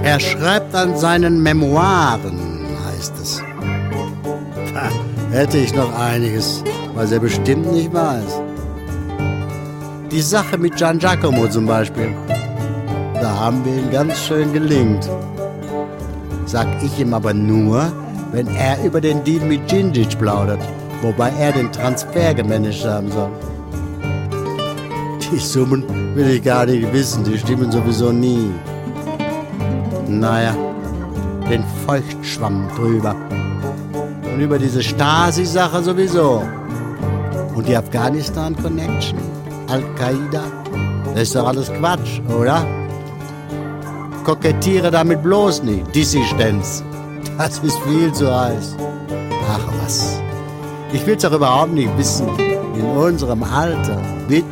Er schreibt an seinen Memoiren, heißt es. Da hätte ich noch einiges, was er bestimmt nicht weiß. Die Sache mit Gian Giacomo zum Beispiel. Da haben wir ihn ganz schön gelingt. Sag ich ihm aber nur, wenn er über den Deal mit Djindjic plaudert, wobei er den Transfer gemanagt haben soll. Die Summen will ich gar nicht wissen, die stimmen sowieso nie. Naja, den Feuchtschwamm drüber. Und über diese Stasi-Sache sowieso. Und die Afghanistan-Connection, Al-Qaida, das ist doch alles Quatsch, oder? Kokettiere damit bloß nicht, Dissistenz. Das ist viel zu heiß. Ach was, ich will's doch überhaupt nicht wissen. In unserem Alter, bitte.